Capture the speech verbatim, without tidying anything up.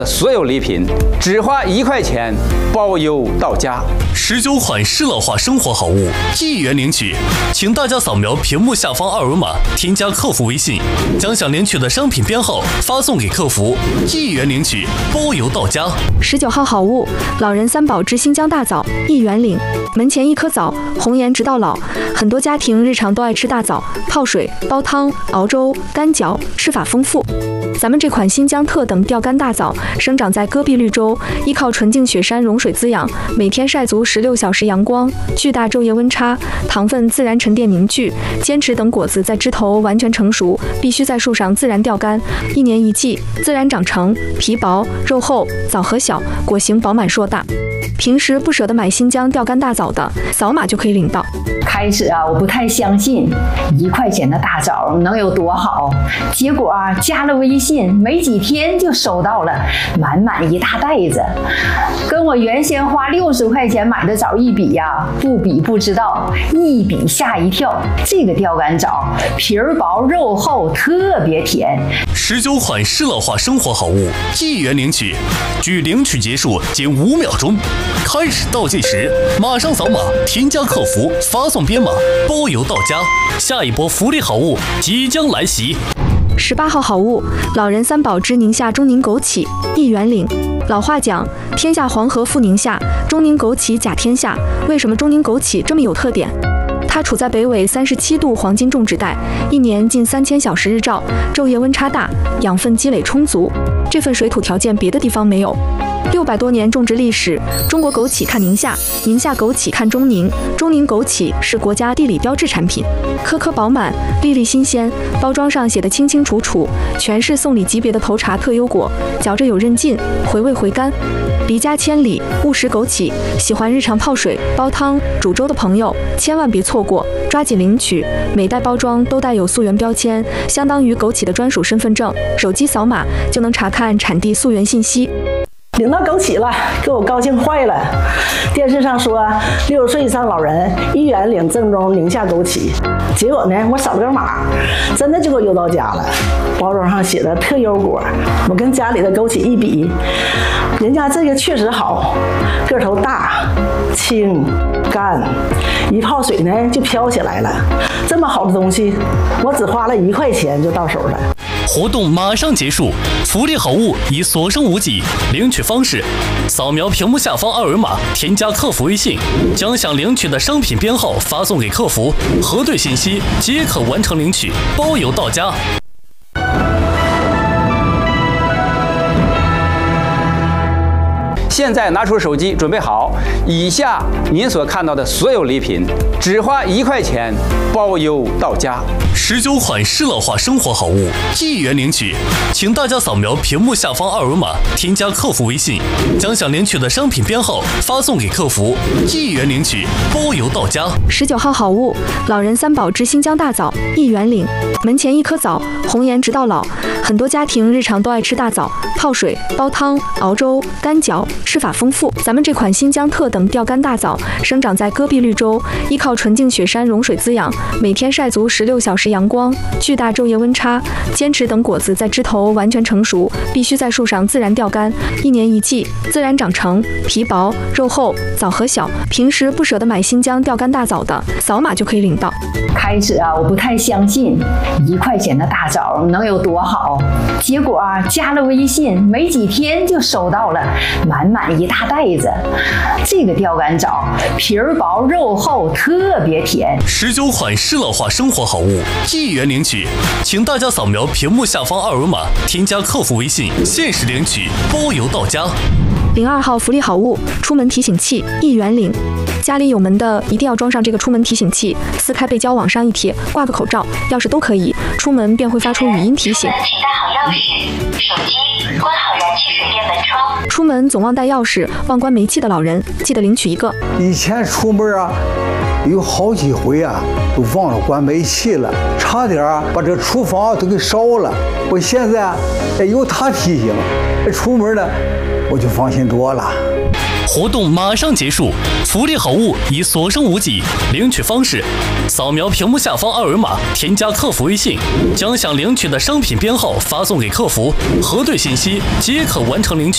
所有礼品只花一块钱，包邮到家。 十九款适老化生活好物一元领取，请大家扫描屏幕下方二维码，添加客服微信，将想领取的商品编号发送给客服，一元领取，包邮到家。 十九号好物，老人三宝之新疆大枣，一元领。门前一颗枣，红颜直到老。很多家庭日常都爱吃大枣，泡水、煲汤、熬粥、干嚼，吃法丰富。咱们这款新疆特等钓竿大枣生长在戈壁绿洲，依靠纯净雪山融水滋养，每天晒足十六小时阳光，巨大昼夜温差，糖分自然沉淀凝聚，坚持等果子在枝头完全成熟，必须在树上自然钓竿，一年一季，自然长成，皮薄肉厚，枣核小，果形饱满硕大。平时不舍得买新疆钓竿大枣的，扫码就可以领到。 开始啊，我不太相信一块钱的大枣能有多好，结果啊，加了微信没几天就收到了满满一大袋子，跟我原先花六十块钱买的枣一比呀、啊，不比不知道，一比吓一跳。这个钓竿枣皮儿薄肉厚，特别甜。 十九款适老化生活好物一元领取，距领取结束仅五秒钟。开始倒计时，马上扫码添加客服，发送编码，包邮到家。下一波福利好物即将来袭。 十八号好物，老人三宝之宁夏中宁枸杞，一元领。老话讲，天下黄河复宁夏，中宁枸杞甲天下。为什么中宁枸杞这么有特点？它处在北纬三十七度黄金种植带，一年近三千小时日照，昼夜温差大，养分积累充足。这份水土条件别的地方没有。六百多年种植历史，中国枸杞看宁夏，宁夏枸杞看中宁，中宁枸杞是国家地理标志产品，颗颗饱满，粒粒新鲜，包装上写得清清楚楚，全是送礼级别的头茬特优果，嚼着有韧劲，回味回甘。离家千里，勿食枸杞，喜欢日常泡水、煲汤、煮粥的朋友千万别错过，抓紧领取。每袋包装都带有溯源标签，相当于枸杞的专属身份证，手机扫码就能查看产地溯源信息。 领到枸杞了，给我高兴坏了。电视上说六十岁以上老人一元领正宗宁夏枸杞，结果呢，我扫了个码，真的就给我邮到家了。包装上写的特优果，我跟家里的枸杞一比，人家这个确实好，个头大、轻、干，一泡水呢就飘起来了。这么好的东西，我只花了一块钱就到手了。 活动马上结束，福利好物已所剩无几。领取方式：扫描屏幕下方二维码，添加客服微信，将想领取的商品编号发送给客服，核对信息即可完成领取，包邮到家。 现在拿出手机，准备好，以下您所看到的所有礼品只花一块钱，包邮到家。 十九款适老化生活好物一元领取，请大家扫描屏幕下方二维码，添加客服微信，将想领取的商品编号发送给客服，一元领取，包邮到家。 十九号好物，老人三宝之新疆大枣，一元领。门前一颗枣，红颜直到老。很多家庭日常都爱吃大枣，泡水、煲汤、熬粥、干嚼，吃法丰富。咱们这款新疆特等钓竿大枣生长在戈壁绿洲，依靠纯净雪山融水滋养，每天晒足十六小时阳光，巨大昼夜温差，坚持等果子在枝头完全成熟，必须在树上自然钓竿，一年一季，自然长成，皮薄肉厚，枣核小。平时不舍得买新疆钓竿大枣的，扫码就可以领到。 开始啊，我不太相信一块钱的大枣能有多好，结果啊，加了微信没几天就收到了满满一大袋子。这个钓竿枣皮儿薄肉厚，特别甜。 十九款适老化生活好物一元领取，请大家扫描屏幕下方二维码，添加客服微信，限时领取，包邮到家。 零二号福利好物，出门提醒器，一元领。家里有门的一定要装上这个出门提醒器，撕开背胶往上一贴，挂个口罩、钥匙都可以，出门便会发出语音提醒。 请带好钥匙、手机，关好燃气水电门窗。 出门总忘带钥匙、忘关煤气的老人，记得领取一个。 以前出门啊，有好几回啊，都忘了关煤气了，差点啊把这厨房都给烧了。我现在哎有他提醒，出门呢我就放心多了。 活动马上结束，福利好物已所剩无几。领取方式：扫描屏幕下方二维码，添加客服微信，将想领取的商品编号发送给客服，核对信息即可完成领取。